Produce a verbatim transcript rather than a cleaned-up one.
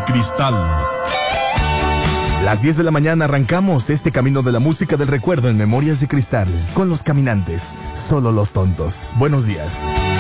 cristal. Las diez de la mañana arrancamos este camino de la música del recuerdo en Memorias de Cristal, con los caminantes, solo los tontos. Buenos días.